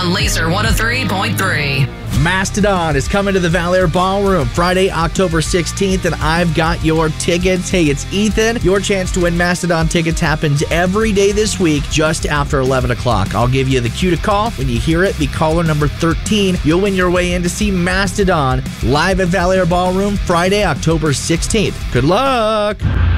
on Laser 103.3. Mastodon is coming to the Valair Ballroom Friday, October 16th, and I've got your tickets. Hey, it's Ethan. Your chance to win Mastodon tickets happens every day this week just after 11 o'clock. I'll give you the cue to call. When you hear it, be caller number 13. You'll win your way in to see Mastodon live at Valair Ballroom Friday, October 16th. Good luck!